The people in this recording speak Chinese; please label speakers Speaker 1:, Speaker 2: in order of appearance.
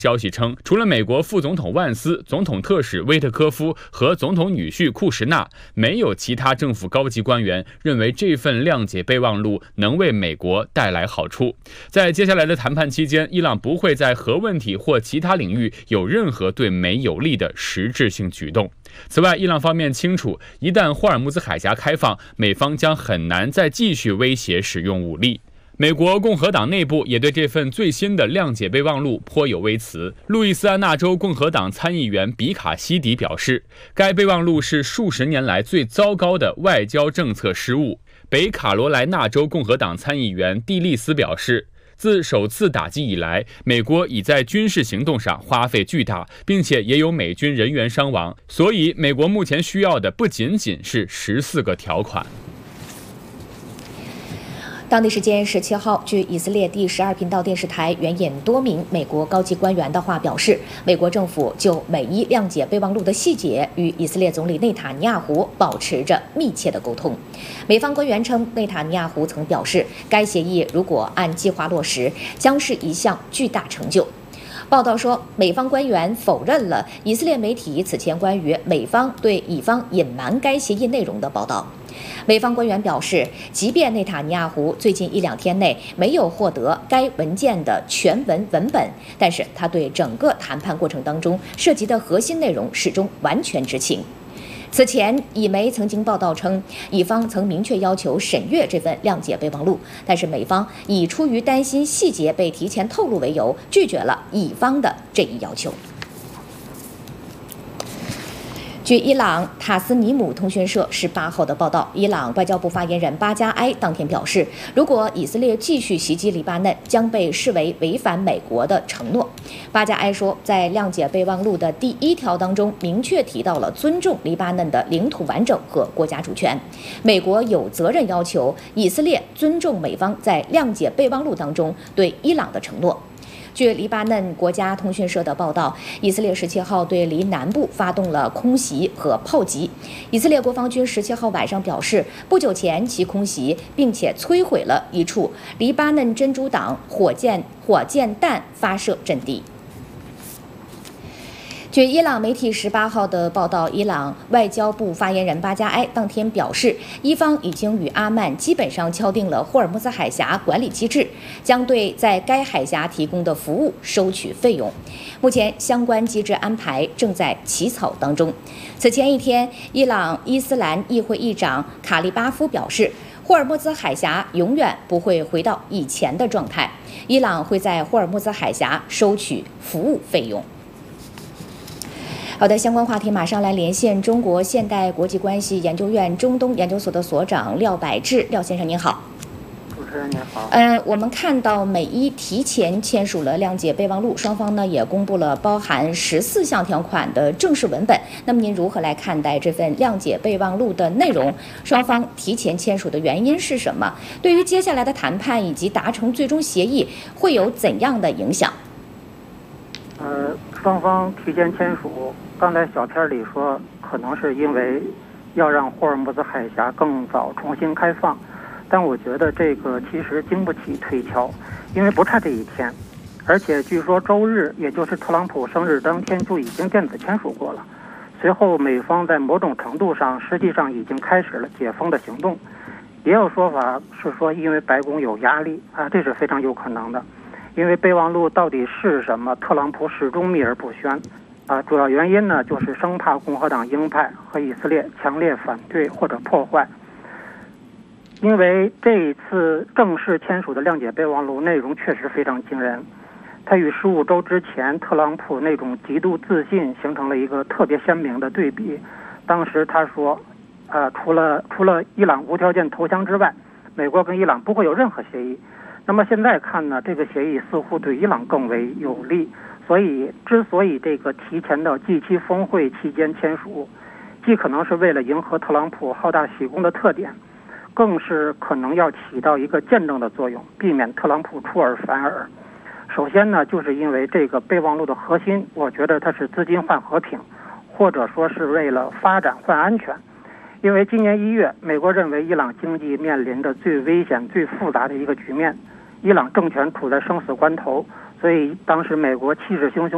Speaker 1: 消息称，除了美国副总统万斯、总统特使威特科夫和总统女婿库什纳，没有其他政府高级官员认为这份谅解备忘录能为美国带来好处。在接下来的谈判期间，伊朗不会在核问题或其他领域有任何对美有利的实质性举动。此外，伊朗方面清楚，一旦霍尔木兹海峡开放，美方将很难再继续威胁使用武力。美国共和党内部也对这份最新的谅解备忘录颇有微词。路易斯安那州共和党参议员比卡西迪表示，该备忘录是数十年来最糟糕的外交政策失误。北卡罗来纳州共和党参议员蒂利斯表示，自首次打击以来，美国已在军事行动上花费巨大，并且也有美军人员伤亡，所以美国目前需要的不仅仅是14个条款。
Speaker 2: 当地时间17号，据以色列第12频道电视台援引多名美国高级官员的话表示，美国政府就美伊谅解备忘录的细节与以色列总理内塔尼亚胡保持着密切的沟通。美方官员称，内塔尼亚胡曾表示，该协议如果按计划落实，将是一项巨大成就。报道说，美方官员否认了以色列媒体此前关于美方对以方隐瞒该协议内容的报道。美方官员表示，即便内塔尼亚胡最近1-2天内没有获得该文件的全文文本，但是他对整个谈判过程当中涉及的核心内容始终完全知情。此前，以媒曾经报道称，以方曾明确要求审阅这份谅解备忘录，但是美方以出于担心细节被提前透露为由，拒绝了以方的这一要求。据伊朗塔斯尼姆通讯社18号的报道，伊朗外交部发言人巴加埃当天表示，如果以色列继续袭击黎巴嫩，将被视为违反美国的承诺。巴加埃说，在谅解备忘录的第1条当中，明确提到了尊重黎巴嫩的领土完整和国家主权。美国有责任要求以色列尊重美方在谅解备忘录当中对伊朗的承诺。据黎巴嫩国家通讯社的报道，以色列17号对黎南部发动了空袭和炮击。以色列国防军17号晚上表示，不久前其空袭并且摧毁了一处黎巴嫩真主党火箭弹发射阵地。据伊朗媒体18号的报道，伊朗外交部发言人巴加埃当天表示，伊方已经与阿曼基本上敲定了霍尔木兹海峡管理机制，将对在该海峡提供的服务收取费用。目前相关机制安排正在起草当中。此前一天，伊朗伊斯兰议会议长卡利巴夫表示，霍尔木兹海峡永远不会回到以前的状态，伊朗会在霍尔木兹海峡收取服务费用。好的，相关话题马上来连线中国现代国际关系研究院中东研究所的所长廖百志，廖先生您好。
Speaker 3: 主持人您好。
Speaker 2: 我们看到美伊提前签署了谅解备忘录，双方呢也公布了包含14项条款的正式文本。那么您如何来看待这份谅解备忘录的内容？双方提前签署的原因是什么？对于接下来的谈判以及达成最终协议会有怎样的影响？
Speaker 3: 双方提前签署，刚才小片里说，可能是因为要让霍尔木兹海峡更早重新开放，但我觉得这个其实经不起推敲，因为不差这一天，而且据说周日，也就是特朗普生日当天就已经电子签署过了。随后美方在某种程度上实际上已经开始了解封的行动，也有说法是说因为白宫有压力啊，这是非常有可能的。因为备忘录到底是什么，特朗普始终秘而不宣啊。主要原因呢，就是生怕共和党鹰派和以色列强烈反对或者破坏。因为这一次正式签署的谅解备忘录内容确实非常惊人，它与15周之前特朗普那种极度自信形成了一个特别鲜明的对比。当时他说，除了伊朗无条件投降之外，美国跟伊朗不会有任何协议。那么现在看呢，这个协议似乎对伊朗更为有利，之所以这个提前到 G7 峰会期间签署，既可能是为了迎合特朗普好大喜功的特点，更是可能要起到一个见证的作用，避免特朗普出尔反尔。首先呢，就是因为这个备忘录的核心，我觉得它是资金换和平，或者说是为了发展换安全。因为今年1月，美国认为伊朗经济面临着最危险、最复杂的一个局面，伊朗政权处在生死关头，所以当时美国气势汹汹